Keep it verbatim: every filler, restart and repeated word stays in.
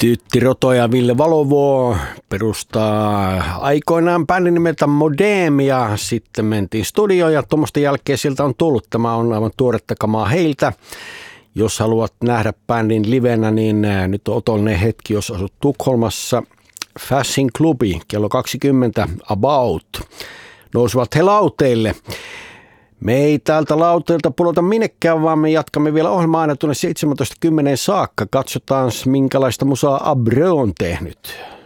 Tytti Roto ja Ville Valovuo perustaa aikoinaan bändin nimeltä Modem ja sitten mentiin studioon ja tuommoista jälkeen sieltä on tullut. Tämä on aivan tuoretta kamaa heiltä. Jos haluat nähdä bändin livenä, niin nyt on otollinen hetki, jos asut Tukholmassa. Fashion Klubi kello kaksikymmentä about. Nousivat he lauteille. Me ei täältä lauteilta pulota minnekään, vaan me jatkamme vielä ohjelmaa aina tuonne seitsemäntoista kymmenen saakka. Katsotaan, minkälaista musaa Abreu on tehnyt.